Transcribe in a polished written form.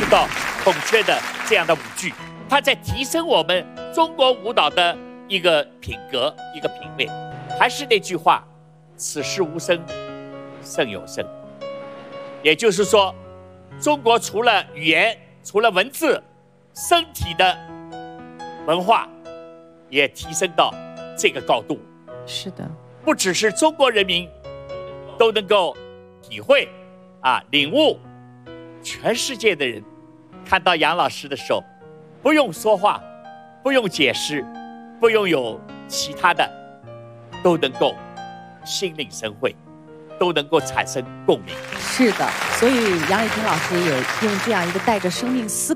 到孔雀的这样的舞剧，它在提升我们中国舞蹈的一个品格、一个品味。还是那句话，此时无声胜有声。也就是说，中国除了语言、除了文字，身体的文化也提升到这个高度。 是的， 不只是中国人民都能够体会领悟，全世界的人看到杨老师的时候，不用说话，不用解释，不用有其他的，都能够心领神会，都能够产生共鸣。 是的，所以杨丽萍老师也用这样一个带着生命思